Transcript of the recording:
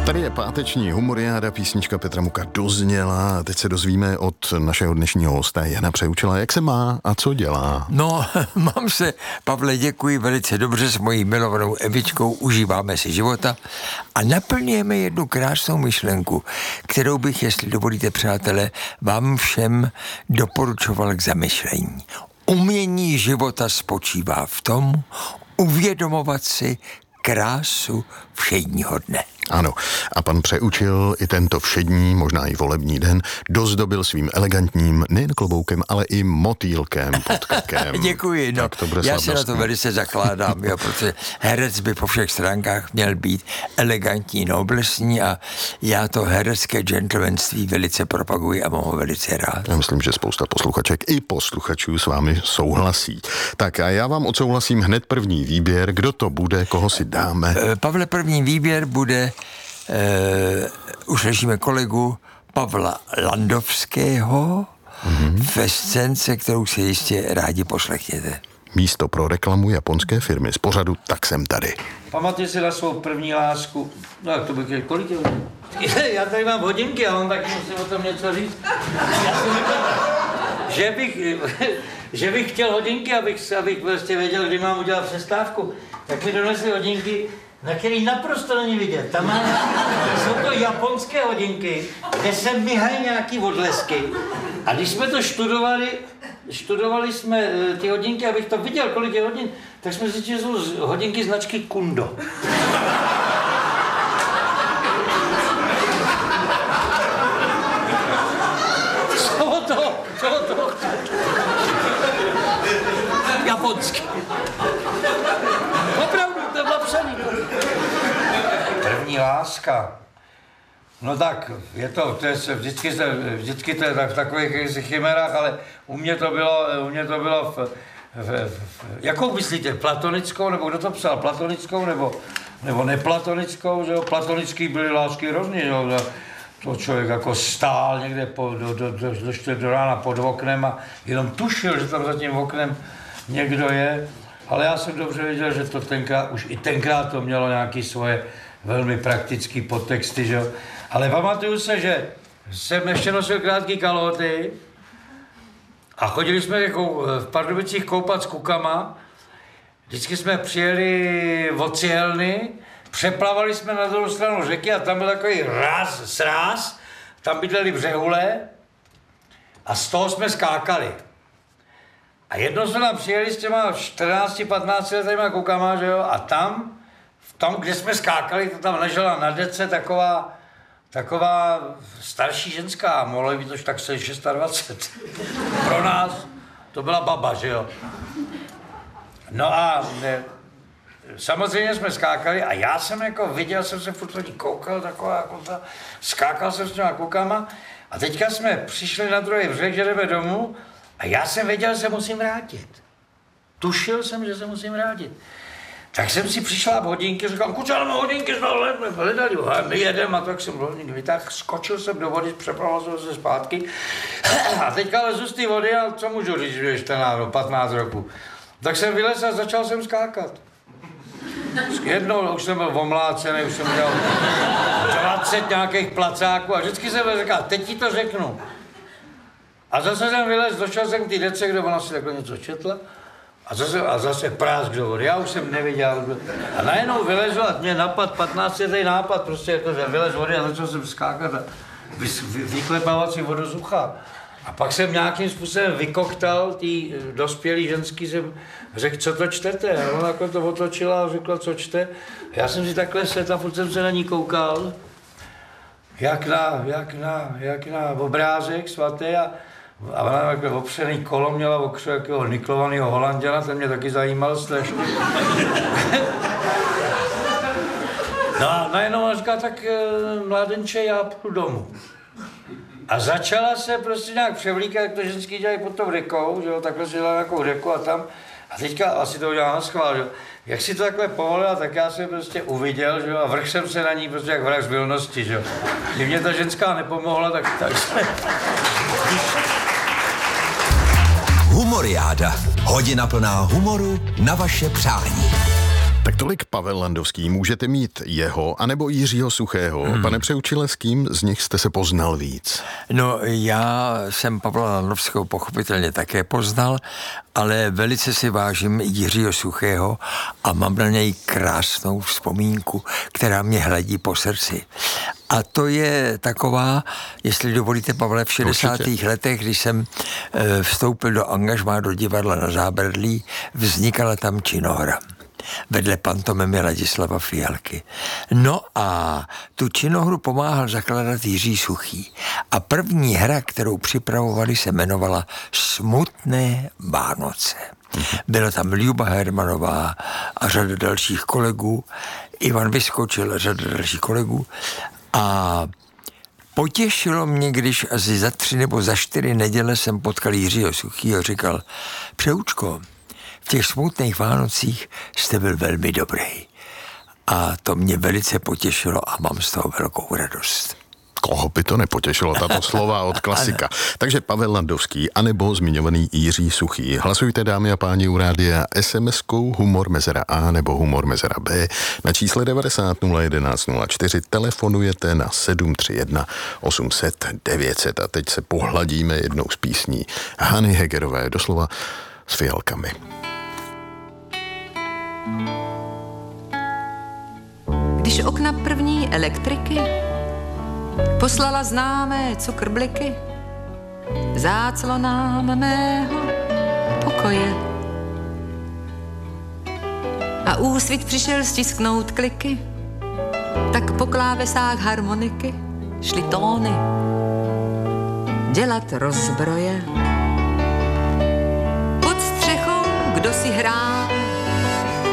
Tady je páteční humoriáda, písnička Petra Muka dozněla a teď se dozvíme od našeho dnešního hosta Jana Přeučila, jak se má a co dělá. No, mám se, Pavle, děkuji velice dobře s mojí milovanou Evičkou, užíváme si života a naplňujeme jednu krásnou myšlenku, kterou bych, jestli dovolíte, přátelé, vám všem doporučoval k zamyšlení. Umění života spočívá v tom, uvědomovat si krásu všedního dne. Ano, a pan Přeučil i tento všední, možná i volební den dozdobil svým elegantním nejen kloboukem, ale i motýlkem pod krkem. Děkuji, no. Já se na to velice zakládám, jo, protože herec by po všech stránkách měl být elegantní, noblesní a já to herecké gentlemanství velice propaguji a mám ho velice rád. Já myslím, že spousta posluchaček i posluchačů s vámi souhlasí. Tak a já vám odsouhlasím hned první výběr, kdo to bude, koho si dáme. Pavle, první výběr bude už řešíme kolegu Pavla Landovského ve scénce, kterou si jistě rádi poslechněte. Místo pro reklamu japonské firmy z pořadu Tak jsem tady. Pamatuji si na svou první lásku. No jak to bych, kolik je hodin? Já tady mám hodinky a on taky musím o tom něco říct. Já si myslím, že bych chtěl hodinky, abych prostě věděl, kdy mám udělat přestávku. Tak mi donesli hodinky, na který naprosto není vidět. Jsou to japonské hodinky, kde se myhají nějaký odlesky. A když jsme to studovali jsme ty hodinky, abych to viděl, kolik je hodin, tak jsme zjistili, že jsou hodinky značky Kundo. Co to? Japonsky. Opravdu, to bylo napsaný. První láska. No tak, vždycky to je v takových chimerách, ale u mě to bylo jakou myslíte, platonickou, nebo kdo to psal, platonickou, nebo neplatonickou, že jo, platonický byly lásky hrozný, jo, to člověk jako stál někde do rána pod oknem a jenom tušil, že tam za tím oknem někdo je, ale já jsem dobře věděl, že to tenkrát to mělo nějaké svoje velmi praktické podtexty, že jo. Ale pamatuju se, že jsem ještě nosil krátký kalhoty a chodili jsme v Pardubicích koupat s kukama. Vždycky jsme přijeli od Cihelny, přeplavali jsme na druhou stranu řeky a tam byl takový sráz, tam bydleli břehule a z toho jsme skákali. A jednou jsme tam přijeli s těma 14-15 letýma kukama, že jo, a tam, kde jsme skákali, to tam ležela na dece taková starší ženská, mohla být už tak 26. Pro nás to byla baba, že jo. No a samozřejmě jsme skákali a já jsem jako viděl, jsem se furt tady koukal, skákal jsem s těma kukama a teďka jsme přišli na druhý břeh, že jdeme domů a já jsem věděl, že se musím vrátit. Tušil jsem, že se musím vrátit. Tak jsem si přišla v hodinky, říkám, kuča, máme hodinky, jsme hledali, my jedeme, a tak jsem hodinky vytáhl, skočil jsem do vody, přepravil jsem se zpátky a teďka lezu z té vody a co můžu říct, že je 15 roku. Tak jsem vylez a začal jsem skákat. Jednou už jsem byl omlácený, už jsem dělal 20 nějakých placáků a vždycky jsem říkal, teď ti to řeknu. A zase jsem vylez, došel jsem k té dece, kde ona si takhle něco četla. A zase prásk do vody. Já už jsem neviděl. A najednou vylezu a mě napad 15letý nápad, prostě jako že vylez vody a začal jsem skákat a vyklepávat si vodu z ucha. A pak jsem nějakým způsobem vykoktal tý dospělý ženský, jsem řekl, co to čtete? A ona jako to otočila a řekla, co čte. Já jsem si takhle sedl a furt jsem se na ní koukal, jak na obrázek svatý a ona takhle opřený kolo měla okřu jakého niklovaného Holanděna, ten mě taky zajímal strašně. No a najednou ona říká, tak mládenče, já půjdu domů. A začala se prostě nějak převlíkat, jak to ženský dělají pod tou řekou, že jo, takhle si dělala nějakou řeku a tam. A teďka asi to udělala na schvál, že jo. Jak si to takhle povolila, tak já jsem prostě uviděl, že jo, a vrch jsem se na ní prostě jak vrah z vilnosti, že jo. Když mě ta ženská nepomohla, tak jsme... Humoriáda. Hodina plná humoru na vaše přání. Tak tolik Pavel Landovský. Můžete mít jeho, anebo Jiřího Suchého. Pane Přeučile, s kým z nich jste se poznal víc? No, já jsem Pavla Landovského pochopitelně také poznal, ale velice si vážím Jiřího Suchého a mám na něj krásnou vzpomínku, která mě hladí po srdci. A to je taková, jestli dovolíte, Pavle, v 60. letech, když jsem vstoupil do angažmá do divadla na Zábradlí, vznikala tam činohra vedle pantomimy Ladislava Fialky. No a tu činohru pomáhal zakládat Jiří Suchý. A první hra, kterou připravovali, se jmenovala Smutné Vánoce. Byla tam Ljuba Hermanová a řada dalších kolegů, Ivan Vyskočil a řada dalších kolegů. A potěšilo mě, když asi za 3 nebo za 4 neděle jsem potkal Jiřího Suchýho a říkal: Přeučko, v těch smutných Vánocích jste byl velmi dobrý. A to mě velice potěšilo a mám z toho velkou radost. Koho by to nepotěšilo, tato slova od klasika. Takže Pavel Landovský, anebo zmiňovaný Jiří Suchý. Hlasujte, dámy a páni, u rádia SMS-kou Humor Mezera A nebo Humor Mezera B na čísle 90 011 04. Telefonujete na 731 800 900. A teď se pohladíme jednou z písní Hany Hegerové, doslova s fialkami. Když okna první elektriky poslala známé cukrbliky záclonám mého pokoje a úsvit přišel stisknout kliky, tak po klávesách harmoniky šly tóny dělat rozbroje. Pod střechou kdo si hrál